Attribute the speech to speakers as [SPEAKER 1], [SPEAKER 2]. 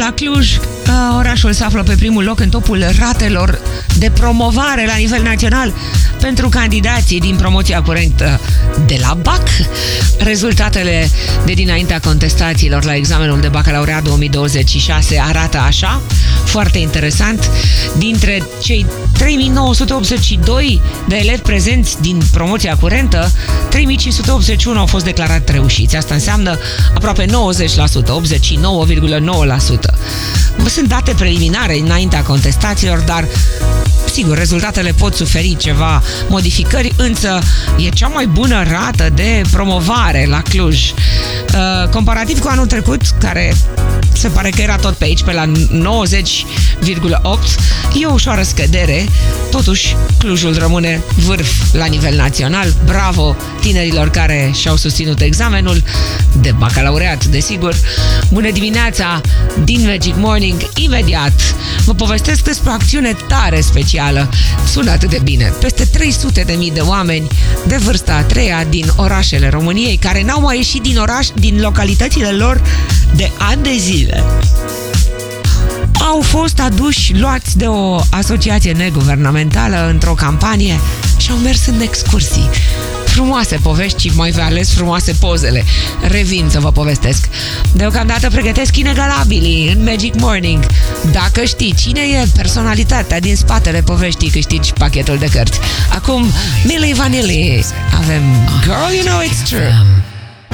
[SPEAKER 1] la Cluj, orașul se află pe primul loc în topul ratelor de promovare la nivel național pentru candidații din promoția curentă de la BAC. Rezultatele de dinaintea contestațiilor la examenul de bacalaureat 2026 arată așa, foarte interesant. Dintre cei 3982 de elevi prezenți din promoția curentă, 3581 au fost declarați reușiți. Asta înseamnă aproape 90%, 89,9%. Sunt date preliminare înaintea contestațiilor, dar sigur, rezultatele pot suferi ceva modificări, însă e cea mai bună rată de promovare la Cluj. Comparativ cu anul trecut, care se pare că era tot pe aici, pe la 90,8, e o ușoară scădere. Totuși, Clujul rămâne vârf la nivel național. Bravo tinerilor care și-au susținut examenul de bacalaureat, desigur. Bună dimineața din Magic Morning. Imediat vă povestesc despre o acțiune tare specială. Sună atât de bine. Peste 300.000 de oameni de vârsta a treia din orașele României care n-au mai ieșit din oraș, din localitățile lor de ani de zile, au fost luați de o asociație neguvernamentală într-o campanie și au mers în excursii. Frumoase povești și mai ales frumoase pozele. Revin să vă povestesc. Deocamdată pregătesc inegalabilii în Magic Morning. Dacă știi cine e personalitatea din spatele poveștii, câștigi pachetul de cărți. Acum, Milli Vanilli. Avem Girl You Know It's True.